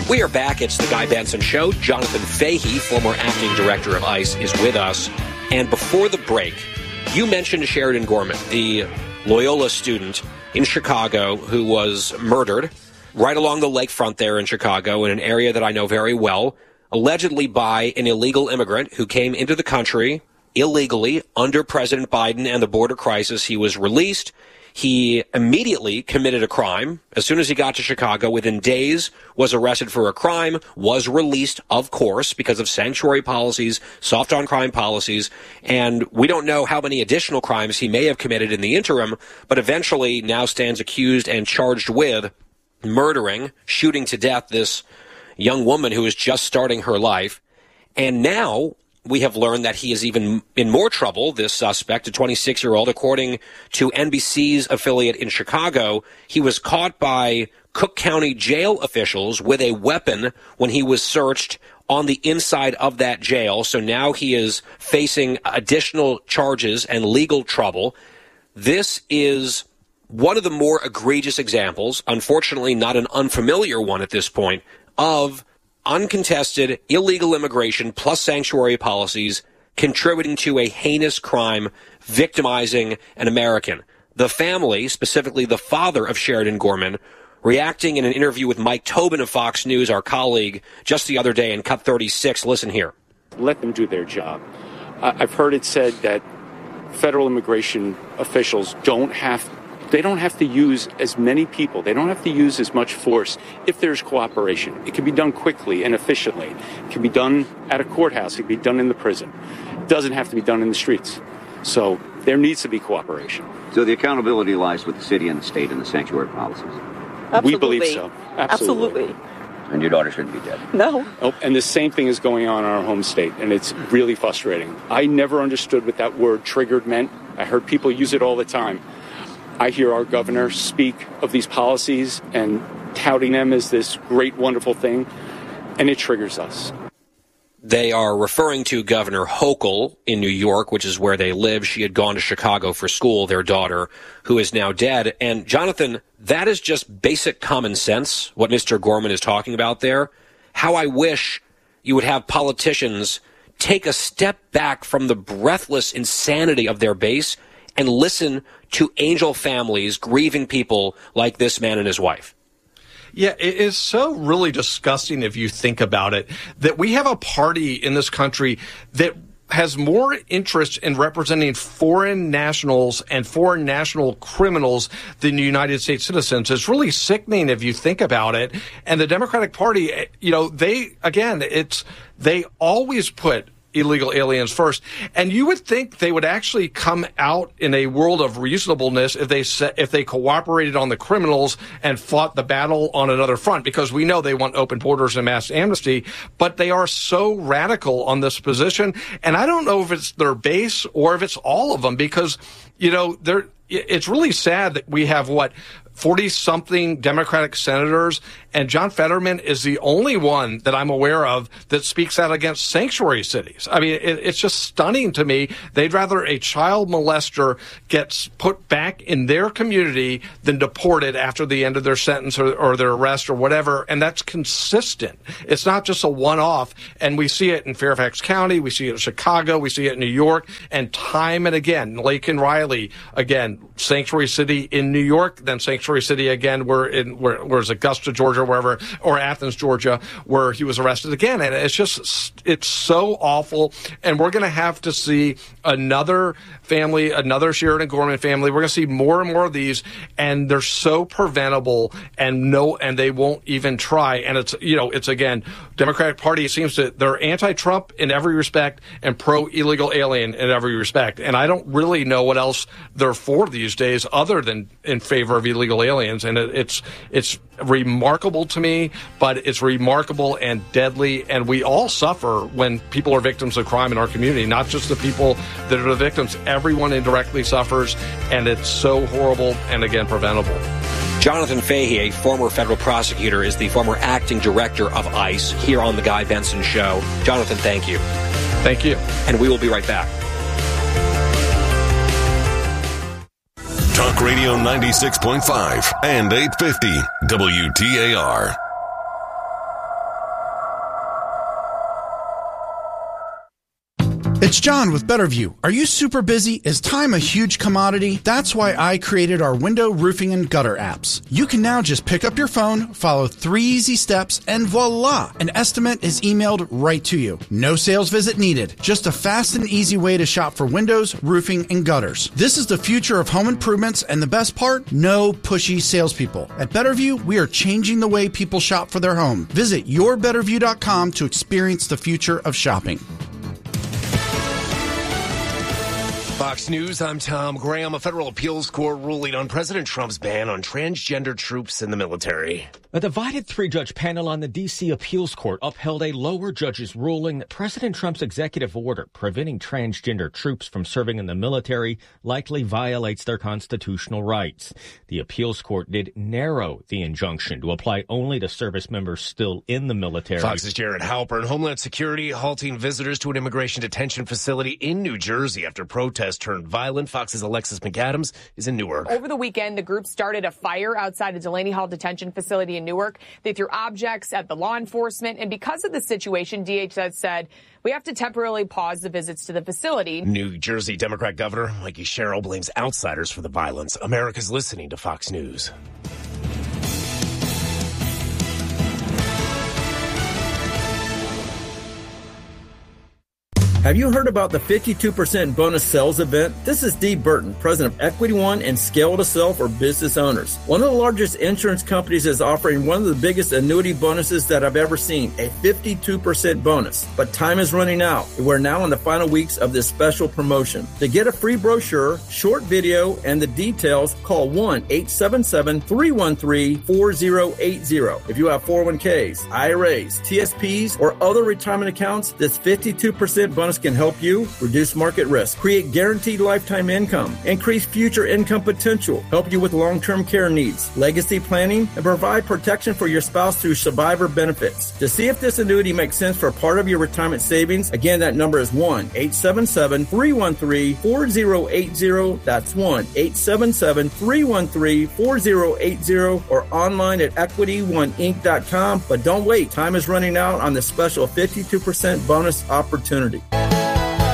We are back. It's the Guy Benson Show. Jonathan Fahey, former acting director of ICE, is with us. And before the break, you mentioned Sheridan Gorman, the Loyola student in Chicago who was murdered right along the lakefront there in Chicago in an area that I know very well, allegedly by an illegal immigrant who came into the country illegally under President Biden and the border crisis. He was released. He immediately committed a crime. As soon as he got to Chicago, within days, was arrested for a crime, was released, of course, because of sanctuary policies, soft on crime policies, and we don't know how many additional crimes he may have committed in the interim, but eventually now stands accused and charged with murdering, shooting to death this young woman who is just starting her life. And now we have learned that he is even in more trouble, this suspect, a 26-year-old. According to NBC's affiliate in Chicago, he was caught by Cook County jail officials with a weapon when he was searched on the inside of that jail. So now he is facing additional charges and legal trouble. This is one of the more egregious examples, unfortunately not an unfamiliar one at this point, of uncontested illegal immigration plus sanctuary policies contributing to a heinous crime, victimizing an American. The family, specifically the father of Sheridan Gorman, reacting in an interview with Mike Tobin of Fox News, our colleague, just the other day in Cut 36. Listen here. Let them do their job. I've heard it said that federal immigration officials don't have to use as many people. They don't have to use as much force if there's cooperation. It can be done quickly and efficiently. It can be done at a courthouse. It can be done in the prison. It doesn't have to be done in the streets. So there needs to be cooperation. So the accountability lies with the city and the state and the sanctuary policies. Absolutely. We believe so. Absolutely. And your daughter shouldn't be dead. No. Oh, and the same thing is going on in our home state, and it's really frustrating. I never understood what that word triggered meant. I heard people use it all the time. I hear our governor speak of these policies and touting them as this great, wonderful thing, and it triggers us. They are referring to Governor Hochul in New York, which is where they live. She had gone to Chicago for school, their daughter, who is now dead. And, Jonathan, that is just basic common sense, what Mr. Gorman is talking about there. How I wish you would have politicians take a step back from the breathless insanity of their base and listen to angel families grieving people like this man and his wife. Yeah, it is so really disgusting if you think about it, that we have a party in this country that has more interest in representing foreign nationals and foreign national criminals than United States citizens. It's really sickening if you think about it. And the Democratic Party, they always put illegal aliens first. And you would think they would actually come out in a world of reasonableness if they cooperated on the criminals and fought the battle on another front, because we know they want open borders and mass amnesty, but they are so radical on this position. And I don't know if it's their base or if it's all of them, because, it's really sad that we have 40-something Democratic senators, and John Fetterman is the only one that I'm aware of that speaks out against sanctuary cities. I mean, it's just stunning to me. They'd rather a child molester gets put back in their community than deported after the end of their sentence or their arrest or whatever, and that's consistent. It's not just a one-off, and we see it in Fairfax County, we see it in Chicago, we see it in New York, and time and again, Laken Riley, again, sanctuary city in New York, then sanctuary city again, where's Augusta, Georgia, wherever, or Athens, Georgia, where he was arrested again. And it's so awful. And we're going to have to see another family, another Sheridan Gorman family. We're going to see more and more of these, and they're so preventable, and they won't even try. And it's again, Democratic Party they're anti-Trump in every respect and pro-illegal alien in every respect. And I don't really know what else they're for these days other than in favor of illegal aliens. And it's remarkable to me, but it's remarkable and deadly. And we all suffer when people are victims of crime in our community, not just the people that are the victims. Everyone indirectly suffers, and it's so horrible and, again, preventable. Jonathan Fahey, a former federal prosecutor, is the former acting director of ICE here on The Guy Benson Show. Jonathan, thank you. Thank you. And we will be right back. Talk Radio 96.5 and 850 WTAR. It's John with BetterView. Are you super busy? Is time a huge commodity? That's why I created our window, roofing, and gutter apps. You can now just pick up your phone, follow 3 easy steps, and voila! An estimate is emailed right to you. No sales visit needed. Just a fast and easy way to shop for windows, roofing, and gutters. This is the future of home improvements, and the best part? No pushy salespeople. At BetterView, we are changing the way people shop for their home. Visit yourbetterview.com to experience the future of shopping. Fox News, I'm Tom Graham. A federal appeals court ruling on President Trump's ban on transgender troops in the military. A divided 3-judge panel on the D.C. appeals court upheld a lower judge's ruling that President Trump's executive order preventing transgender troops from serving in the military likely violates their constitutional rights. The appeals court did narrow the injunction to apply only to service members still in the military. Fox's Jared Halpern. Homeland Security halting visitors to an immigration detention facility in New Jersey after protests turned violent. Fox's Alexis McAdams is in Newark. Over the weekend, the group started a fire outside a Delaney Hall detention facility in Newark. They threw objects at the law enforcement, and because of the situation, DHS said, we have to temporarily pause the visits to the facility. New Jersey Democrat Governor Mikey Sherrill blames outsiders for the violence. America's listening to Fox News. Have you heard about the 52% bonus sales event? This is Dee Burton, president of Equity One and Scale to Sell for business owners. One of the largest insurance companies is offering one of the biggest annuity bonuses that I've ever seen, a 52% bonus. But time is running out. We're now in the final weeks of this special promotion. To get a free brochure, short video, and the details, call 1-877-313-4080. If you have 401ks, IRAs, TSPs, or other retirement accounts, this 52% bonus can help you reduce market risk, create guaranteed lifetime income, increase future income potential, help you with long-term care needs, legacy planning, and provide protection for your spouse through survivor benefits. To see if this annuity makes sense for part of your retirement savings, again, that number is 1-877-313-4080. That's 1-877-313-4080 or online at equityoneInc.com. But don't wait. Time is running out on this special 52% bonus opportunity.